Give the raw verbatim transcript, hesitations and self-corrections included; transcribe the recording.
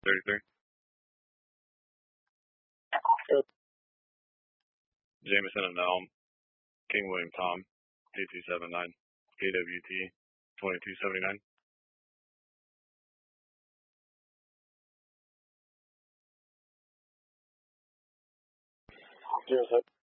thirty-three. Jameson and Elm, King William Tom, T two seven nine, P W T twenty-two seventy-nine. Zero seven.